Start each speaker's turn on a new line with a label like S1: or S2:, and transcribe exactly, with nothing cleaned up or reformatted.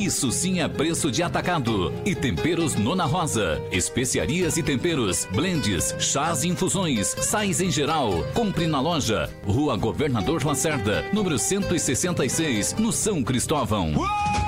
S1: Isso sim é preço de atacado. E Temperos Nona Rosa. Especiarias e temperos, blends, chás e infusões, sais em geral. Compre na loja. Rua Governador Lacerda, número cento e sessenta e seis, no São Cristóvão.